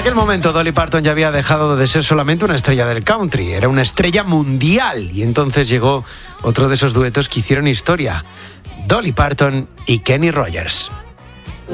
aquel momento Dolly Parton ya había dejado de ser solamente una estrella del country, era una estrella mundial, y entonces llegó otro de esos duetos que hicieron historia, Dolly Parton y Kenny Rogers.